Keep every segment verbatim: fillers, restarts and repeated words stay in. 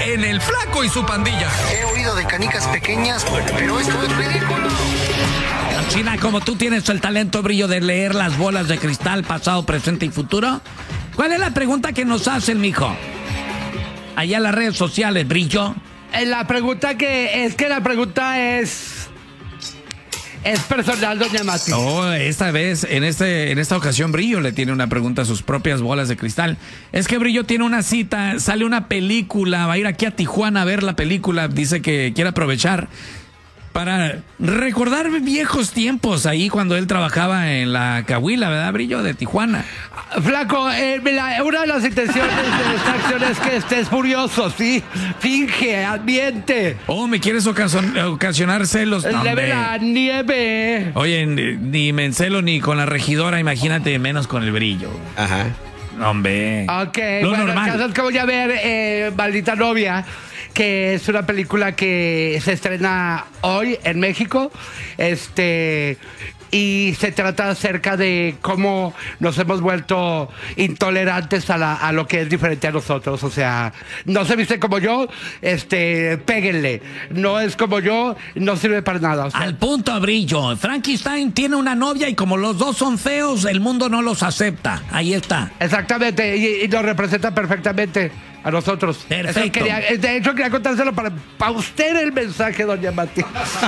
en El Flaco y su Pandilla. He oído de canicas pequeñas, pero esto es ridículo. China, como tú tienes el talento, Brillo, de leer las bolas de cristal, pasado, presente y futuro, ¿cuál es la pregunta que nos hacen, mijo? Allá en las redes sociales, Brillo. La pregunta que es que la pregunta es es personal, doña Mati. Oh, esta vez, en este, en esta ocasión, Brillo le tiene una pregunta a sus propias bolas de cristal. Es que Brillo tiene una cita, sale una película, va a ir aquí a Tijuana a ver la película, dice que quiere aprovechar para recordar viejos tiempos ahí cuando él trabajaba en la Cahuila, ¿verdad, Brillo? De Tijuana. Flaco, eh, la, una de las intenciones de esta acción es que estés furioso, ¿sí? Finge, ambiente. Oh, ¿me quieres ocasion- ocasionar celos? No, Leve hombre. la nieve. Oye, ni, ni me encelo ni con la regidora, imagínate, menos con el Brillo. Ajá. No, hombre. Ok, Lo bueno, normal. el caso es que voy a ver eh, Maldita Novia, que es una película que se estrena hoy en México. Este... Y se trata acerca de cómo nos hemos vuelto intolerantes a, la, a lo que es diferente a nosotros. O sea, no se viste como yo, este, péguenle. No es como yo, no sirve para nada. O sea, Al punto, Brillo. Frankenstein tiene una novia y como los dos son feos, el mundo no los acepta. Ahí está. exactamente, y, y nos representa perfectamente a nosotros. Perfecto. Eso quería- de hecho, quería contárselo para, para usted el mensaje, doña Mati.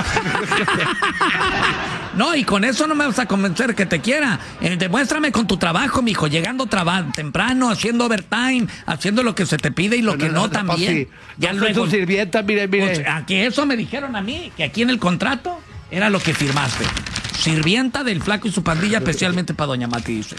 No, y con eso no me vas a convencer que te quiera. Eh, demuéstrame con tu trabajo, mijo, llegando traba- temprano, haciendo overtime, haciendo lo que se te pide y lo que no, pues también. sí. Ya Yo soy luego. su sirvienta, mire, mire. Pues, a que eso me dijeron a mí, que aquí en el contrato era lo que firmaste. Sirvienta del Flaco y su Pandilla, especialmente para doña Mati, dice.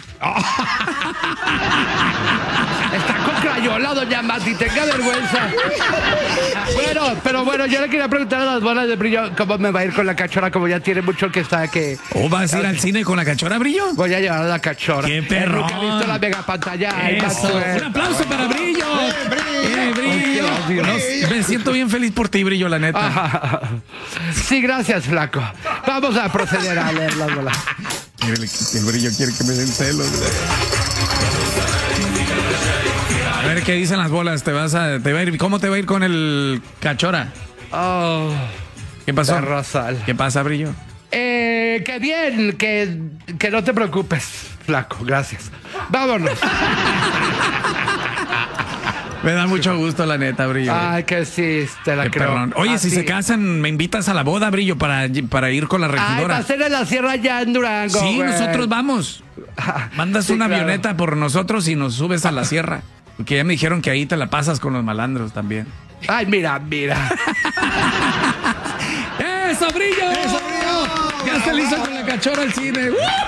Está con crayola, doña Mati, tenga vergüenza. Bueno, pero bueno, yo le quería preguntar a las bolas de Brillo cómo me va a ir con la cachora, como ya tiene mucho que está que... ¿O vas a ir al cine con la cachora, Brillo? Voy a llevar a la cachora. ¡Qué Él perrón! nunca ha visto la mega pantalla. Ay, Eso. Maxwell. Un aplauso para Brillo. Eh, Brillo. Oh, Dios. No, me siento bien feliz por ti, Brillo, la neta. Sí, gracias, flaco. Vamos a proceder a leer las bolas. El, el Brillo quiere que me den celos. A ver qué dicen las bolas. Te vas a, te va a ir, ¿cómo te va a ir con el cachora? Oh, ¿Qué pasó? Carrasal. ¿Qué pasa, Brillo? Eh, qué bien, que, que no te preocupes, flaco. Gracias. Vámonos. Me da mucho gusto, la neta, Brillo. Ay, que sí, te la Qué creo. perrón. Oye, si Así. se casan, me invitas a la boda, Brillo, para, para ir con la Ay, va regidora. a ser en la sierra ya en Durango. Sí, güey. nosotros vamos. Mandas Sí, una claro. avioneta por nosotros y nos subes a la sierra. Porque ya me dijeron que ahí te la pasas con los malandros también. Ay, mira, mira. ¡Eso, Brillo! ¡Eso, Brillo! Ya se le hizo con la cachora al cine.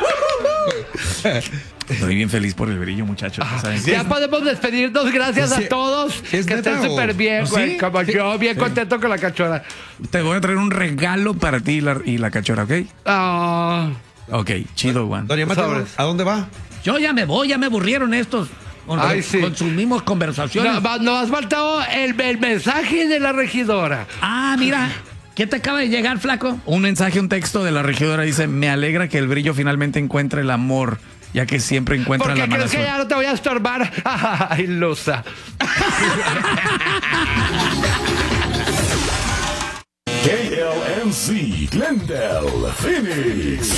Estoy bien feliz por el Brillo, muchachos. ¿Sabes? Ya podemos despedirnos. Gracias Sí. a todos. ¿Es Que neta estén o- súper bien, ¿Sí? güey. Como yo, bien Sí. contento con la cachora. Te voy a traer un regalo para ti y la, y la cachora, ¿ok? Ah, Ok, chido, Juan. Doña Mati, Sobres. ¿a dónde va? Yo ya me voy, ya me aburrieron estos. Con, Ay, sí. Consumimos conversaciones. no, va- nos has faltado el, el mensaje de la regidora. Ah, mira. ¿Qué te acaba de llegar, Flaco? Un mensaje, un texto de la regidora. Dice, me alegra que el Brillo finalmente encuentre el amor, ya que siempre encuentra Porque la mala crees que suerte. ya no te voy a estorbar. Ay, Lusa. K L M C Glendale, Phoenix.